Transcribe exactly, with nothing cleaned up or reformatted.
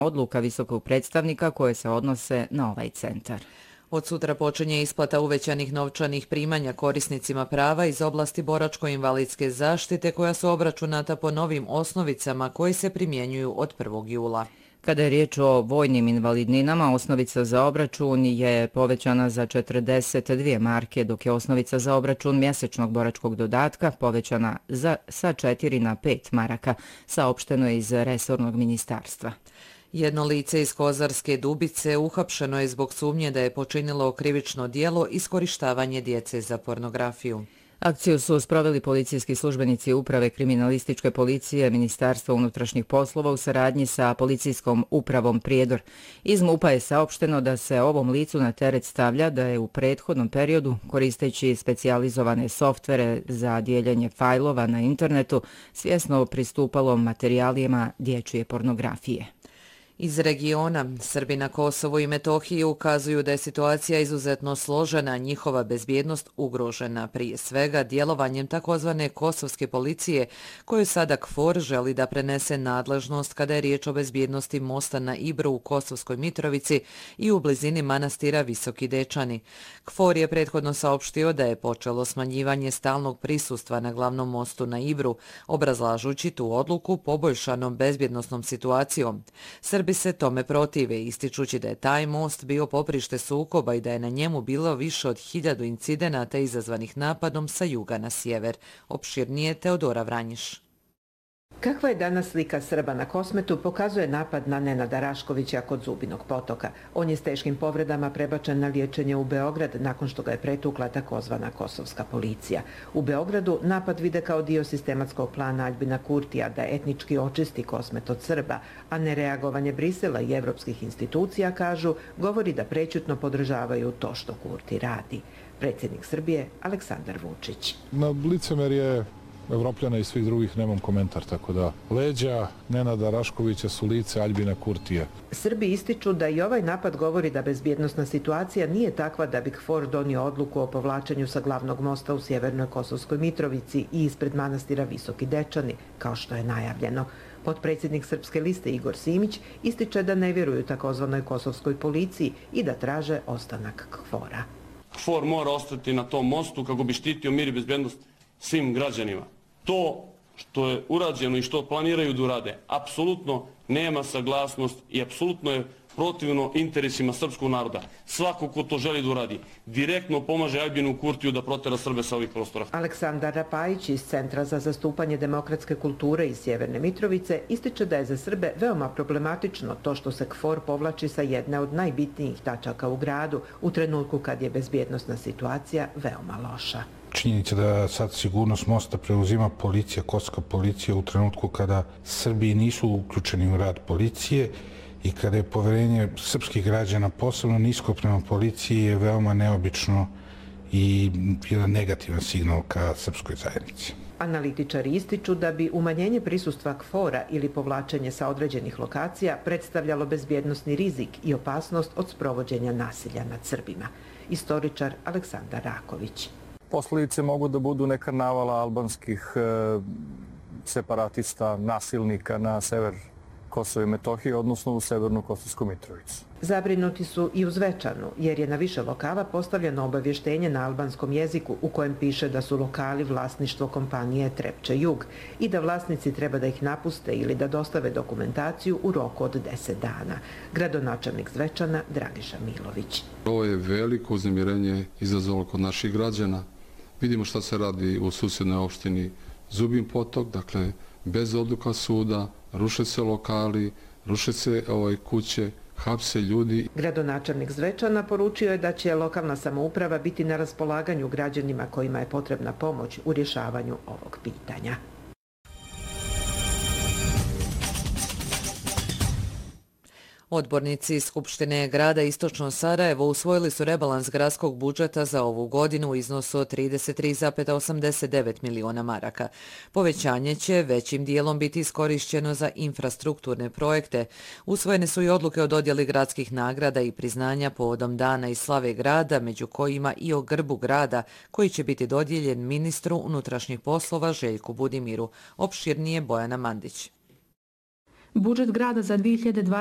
odluka visokog predstavnika koje se odnose na ovaj centar. Od sutra počinje isplata uvećanih novčanih primanja korisnicima prava iz oblasti boračko-invalidske zaštite koja su obračunata po novim osnovicama koji se primjenjuju od prvog jula. Kada je riječ o vojnim invalidninama, osnovica za obračun je povećana za četrdeset dvije marke, dok je osnovica za obračun mjesečnog boračkog dodatka povećana za, sa četiri na pet maraka, saopšteno je iz resornog ministarstva. Jedno lice iz Kozarske Dubice uhapšeno je zbog sumnje da je počinilo krivično djelo iskorištavanje djece za pornografiju. Akciju su sproveli policijski službenici uprave kriminalističke policije Ministarstva unutrašnjih poslova u saradnji sa policijskom upravom Prijedor. Iz MUP-a je saopšteno da se ovom licu na teret stavlja da je u prethodnom periodu, koristeći specijalizovane softvere za dijeljenje fajlova na internetu, svjesno pristupalo materijalima dječje pornografije. Iz regiona, Srbi na Kosovu i Metohiji ukazuju da je situacija izuzetno složena, njihova bezbjednost ugrožena, prije svega djelovanjem takozvane kosovske policije, koju sada KFOR želi da prenese nadležnost kada je riječ o bezbjednosti mosta na Ibru u Kosovskoj Mitrovici i u blizini manastira Visoki Dečani. KFOR je prethodno saopštio da je počelo smanjivanje stalnog prisustva na glavnom mostu na Ibru, obrazlažući tu odluku poboljšanom bezbjednosnom situacijom. Srbi se tome protive, ističući da je taj most bio poprište sukoba i da je na njemu bilo više od hiljadu incidenata izazvanih napadom sa juga na sjever. Opširnije Teodora Vranjiš. Kakva je danas slika Srba na Kosmetu pokazuje napad na Nenada Raškovića kod Zubinog potoka. On je s teškim povredama prebačen na liječenje u Beograd nakon što ga je pretukla takozvana kosovska policija. U Beogradu napad vide kao dio sistematskog plana Aljbina Kurtija da etnički očisti Kosmet od Srba, a nereagovanje Brisela i evropskih institucija, kažu, govori da prećutno podržavaju to što Kurti radi. Predsjednik Srbije Aleksandar Vučić. Na licemerje Evropljana i svih drugih nemam komentar, tako da leđa Nenada Raškovića su lice Aljbina Kurtija. Srbi ističu da i ovaj napad govori da bezbjednosna situacija nije takva da bi KFOR donio odluku o povlačenju sa glavnog mosta u sjevernoj Kosovskoj Mitrovici i ispred manastira Visoki Dečani, kao što je najavljeno. Potpredsjednik Srpske liste Igor Simić ističe da ne vjeruju takozvanoj kosovskoj policiji i da traže ostanak KFOR-a. KFOR mora ostati na tom mostu kako bi štitio mir i bezbjednost svim građanima. To što je urađeno i što planiraju da urade, apsolutno nema saglasnost i apsolutno je protivno interesima srpskog naroda. Svako ko to želi da uradi, direktno pomaže Aljbinu Kurtiju da protera Srbe sa ovih prostora. Aleksandar Rapajić iz Centra za zastupanje demokratske kulture iz Sjeverne Mitrovice ističe da je za Srbe veoma problematično to što se KFOR povlači sa jedne od najbitnijih tačaka u gradu u trenutku kad je bezbjednosna situacija veoma loša. Činjenica da sad sigurnost mosta preuzima policija, kosovska policija u trenutku kada Srbi nisu uključeni u rad policije i kada je poverenje srpskih građana posebno nisko prema policiji je veoma neobično i jedan negativan signal ka srpskoj zajednici. Analitičari ističu da bi umanjenje prisustva KFOR-a ili povlačenje sa određenih lokacija predstavljalo bezbjednosni rizik i opasnost od sprovođenja nasilja nad Srbima. Istoričar Aleksandar Raković. Posljedice mogu da budu neka navala albanskih e, separatista, nasilnika na sever Kosova i Metohije, odnosno u severnu Kosovsku Mitrovicu. Zabrinuti su i u Zvečanu, jer je na više lokala postavljeno obavještenje na albanskom jeziku u kojem piše da su lokali vlasništvo kompanije Trepče Jug i da vlasnici treba da ih napuste ili da dostave dokumentaciju u roku od deset dana. Gradonačelnik Zvečana Dragiša Milović. Ovo je veliko uznemirenje izazvalo kod naših građana. Vidimo šta se radi u susjednoj opštini Zubin potok, dakle bez odluka suda, ruše se lokali, ruše se ovaj, kuće, hapse ljudi. Gradonačelnik Zvečana poručio je da će lokalna samouprava biti na raspolaganju građanima kojima je potrebna pomoć u rješavanju ovog pitanja. Odbornici iz Skupštine grada Istočno Sarajevo usvojili su rebalans gradskog budžeta za ovu godinu u iznosu od trideset tri zarez osamdeset devet miliona maraka. Povećanje će većim dijelom biti iskorišćeno za infrastrukturne projekte. Usvojene su i odluke o dodjeli gradskih nagrada i priznanja povodom dana i slave grada, među kojima i o grbu grada, koji će biti dodijeljen ministru unutrašnjih poslova Željku Budimiru. Opširnije Bojana Mandić. Budžet grada za dvije hiljade dvadeset